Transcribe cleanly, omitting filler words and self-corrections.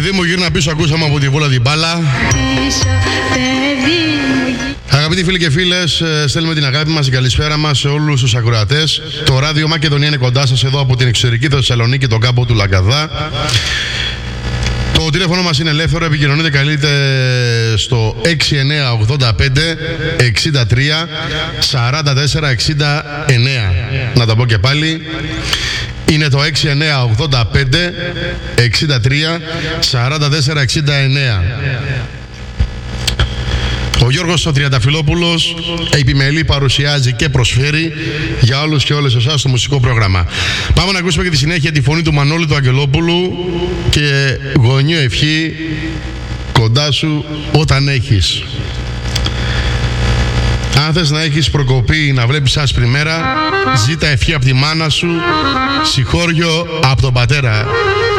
παιδί μου, γύρνα πίσω, ακούσαμε από τη Βούλα την μπάλα. Αγαπητοί φίλοι και φίλες, στέλνουμε την αγάπη μας, την καλησπέρα μας σε όλους τους ακροατές. Το ράδιο Μακεδονία είναι κοντά σας εδώ από την εξωτερική Θεσσαλονίκη, τον κάμπο του Λαγκαδά. Το τηλέφωνο μας είναι ελεύθερο, επικοινωνείτε καλείτε στο 6985 63 44 69. Να τα πω και πάλι. Είναι το 6985 63 44 69. Ο Γιώργος ο Τριανταφυλόπουλος επιμελεί, παρουσιάζει και προσφέρει για όλους και όλες εσάς το μουσικό πρόγραμμα. Πάμε να ακούσουμε και τη συνέχεια τη φωνή του Μανώλη του Αγγελόπουλου και γονιό ευχή κοντά σου όταν έχεις. Αν θες να έχεις προκοπή, να βλέπεις άσπρη μέρα, ζήτα ευχή από τη μάνα σου, συγχώριο από τον πατέρα.